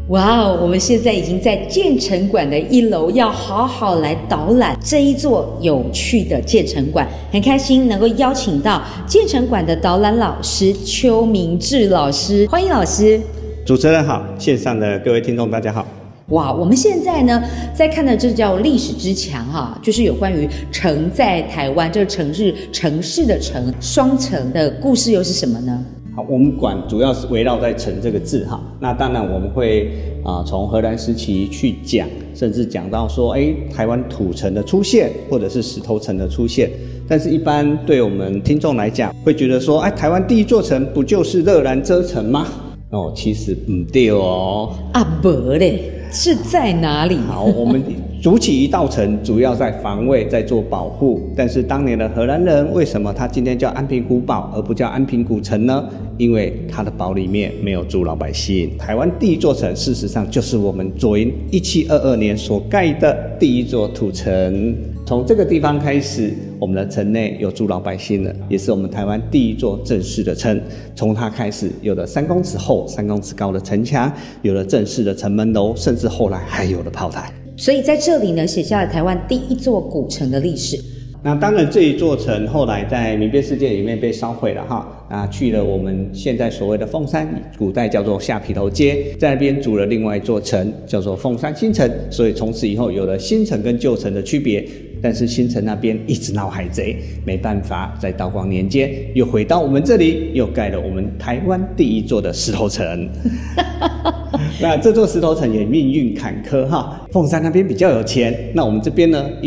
哇哦，我们现在已经在建成馆的1楼，要好好来导览这一座有趣的建成馆。很开心能够邀请到建成馆的导览老师邱明志老师，欢迎老师。 主持人好，线上的各位听众大家好。 哇，我们现在呢在看的这叫历史之墙哈，就是有关于城在台湾，这个城是城市的城，双城的故事又是什么呢？ 好，我们馆主要是围绕在城这个字哈，那当然我们会从荷兰时期去讲，甚至讲到说台湾土城的出现，或者是石头城的出现。但是一般对我们听众来讲，会觉得说台湾第一座城不就是热兰遮城吗？其实不对哦。 不嘞，是在哪里？ 好，我们筑起一道城，主要在防卫，在做保护。但是当年的荷兰人为什么他今天叫安平古堡，而不叫安平古城呢？因为他的堡里面没有住老百姓。台湾第一座城，事实上就是我们左营1722年所盖的第一座土城。从这个地方开始，我们的城内有住老百姓了，也是我们台湾第一座正式的城。从它开始，有了3公尺厚、3公尺高的城墙，有了正式的城门楼，甚至后来还有了炮台。 所以在这里呢，写下了台湾第一座古城的历史。 那当然，这一座城后来在民变事件里面被烧毁了哈，去了我们现在所谓的凤山，古代叫做下埤头街，在那边筑了另外一座城，叫做凤山新城。所以从此以后有了新城跟旧城的区别。但是新城那边一直闹海贼，没办法，在道光年间又回到我们这里，又盖了我们台湾第一座的石头城。那这座石头城也命运坎坷哈，凤山那边比较有钱，那我们这边呢？